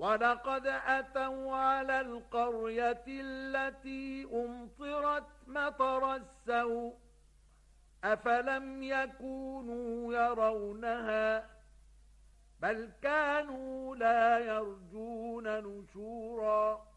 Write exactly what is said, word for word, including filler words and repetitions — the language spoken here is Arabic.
وَلَقَدْ أَتَوْا عَلَى الْقَرْيَةِ الَّتِي أُمْطِرَتْ مَطَرَ السَّوْءِ أَفَلَمْ يَكُونُوا يَرَوْنَهَا بَلْ كَانُوا لَا يَرْجُونَ نُشُورًا